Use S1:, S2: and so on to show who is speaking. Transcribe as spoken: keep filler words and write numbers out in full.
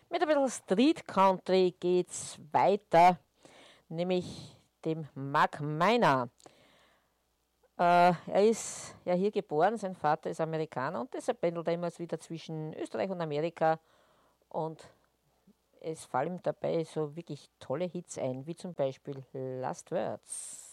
S1: Mit ein bisschen Street Country geht's weiter, nämlich dem Mark Miner. Äh, er ist ja hier geboren, sein Vater ist Amerikaner und deshalb pendelt er immer wieder zwischen Österreich und Amerika und es fallen ihm dabei so wirklich tolle Hits ein, wie zum Beispiel Last Words.